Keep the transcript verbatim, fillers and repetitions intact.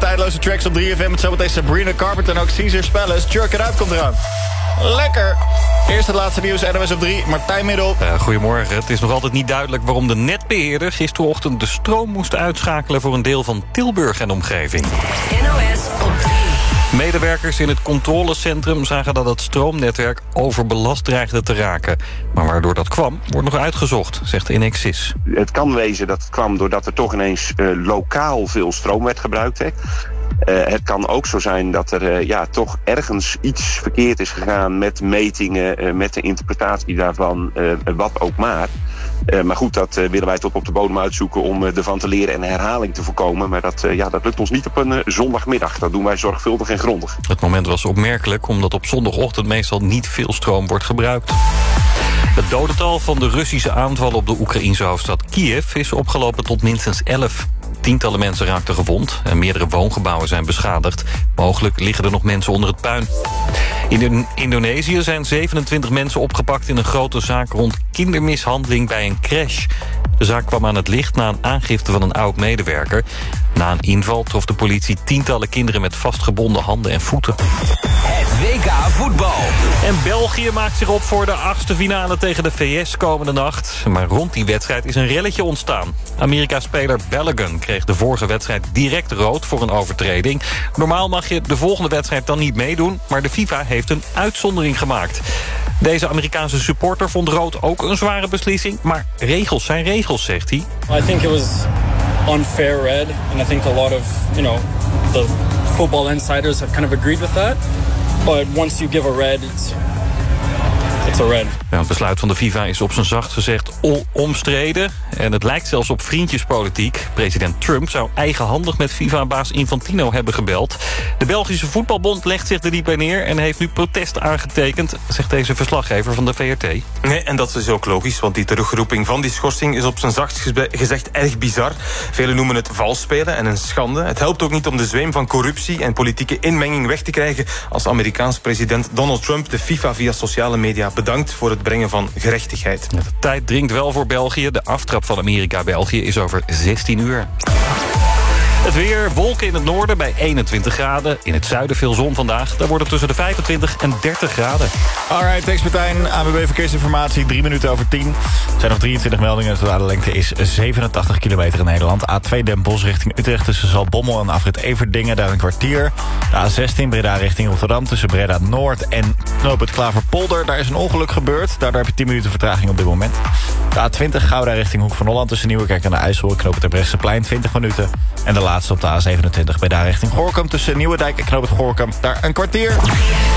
tijdloze tracks op drie F M. Met zometeen Sabrina Carpenter en ook Caesar's Palace. Jerk It Out komt eraan. Lekker! Eerst het laatste nieuws, N O S op drie, Martijn Middel. Uh, goedemorgen. Het is nog altijd niet duidelijk waarom de netbeheerder gisterochtend de stroom moest uitschakelen voor een deel van Tilburg en omgeving. N O S op drie. Medewerkers in het controlecentrum zagen dat het stroomnetwerk overbelast dreigde te raken. Maar waardoor dat kwam, wordt nog uitgezocht, zegt Enexis. Het kan wezen dat het kwam doordat er toch ineens uh, lokaal veel stroom werd gebruikt. Hè. Uh, het kan ook zo zijn dat er uh, ja, toch ergens iets verkeerd is gegaan met metingen, uh, met de interpretatie daarvan, uh, wat ook maar. Uh, maar goed, dat uh, willen wij tot op de bodem uitzoeken om uh, ervan te leren en herhaling te voorkomen. Maar dat, uh, ja, dat lukt ons niet op een uh, zondagmiddag. Dat doen wij zorgvuldig en grondig. Het moment was opmerkelijk omdat op zondagochtend meestal niet veel stroom wordt gebruikt. Het dodental van de Russische aanval op de Oekraïense hoofdstad Kiev is opgelopen tot minstens elf. Tientallen mensen raakten gewond en meerdere woongebouwen zijn beschadigd. Mogelijk liggen er nog mensen onder het puin. In Indonesië zijn zevenentwintig mensen opgepakt in een grote zaak rond kindermishandeling bij een crash. De zaak kwam aan het licht na een aangifte van een oud-medewerker. Na een inval trof de politie tientallen kinderen met vastgebonden handen en voeten. Het W K voetbal. En België maakt zich op voor de achtste finale tegen de V S komende nacht. Maar rond die wedstrijd is een relletje ontstaan. Amerika-speler Balogun kreeg de vorige wedstrijd direct rood voor een overtreding. Normaal mag je de volgende wedstrijd dan niet meedoen, maar de FIFA heeft een uitzondering gemaakt. Deze Amerikaanse supporter vond rood ook een zware beslissing, maar regels zijn regels, zegt hij. I think it was unfair red, and I think a lot of, you know, the football insiders have kind of agreed with that. But once you give a red, it's it's a red. Ja, het besluit van de FIFA is op zijn zacht gezegd omstreden. En het lijkt zelfs op vriendjespolitiek. President Trump zou eigenhandig met FIFA-baas Infantino hebben gebeld. De Belgische voetbalbond legt zich er niet bij neer en heeft nu protest aangetekend, zegt deze verslaggever van de V R T. Nee, en dat is ook logisch, want die terugroeping van die schorsing is op zijn zachtst gezegd erg bizar. Velen noemen het vals spelen en een schande. Het helpt ook niet om de zweem van corruptie en politieke inmenging weg te krijgen als Amerikaans president Donald Trump de FIFA via sociale media bedankt voor het brengen van gerechtigheid. De tijd dringt wel voor België. De aftrap van Amerika-België is over zestien uur. Het weer, wolken in het noorden bij eenentwintig graden. In het zuiden veel zon vandaag. Daar wordt het tussen de vijfentwintig en dertig graden. Alright, thanks Martijn. A N W B Verkeersinformatie, drie minuten over tien. Er zijn nog drieëntwintig meldingen. De totale lengte is zevenentachtig kilometer in Nederland. A twee Den Bosch richting Utrecht tussen Zaltbommel en afrit Everdingen. Daar een kwartier. De A zestien Breda richting Rotterdam tussen Breda Noord en Knoop het Klaverpolder. Daar is een ongeluk gebeurd. Daardoor heb je tien minuten vertraging op dit moment. De A twintig Gouda richting Hoek van Holland tussen Nieuwekerk en de IJssel. Knoop het Terbrechtseplein twintig minuten. En de laatste op de A zevenentwintig bij daar richting Gorinchem tussen Nieuwedijk en Knoop het Gorinchem. Daar een kwartier.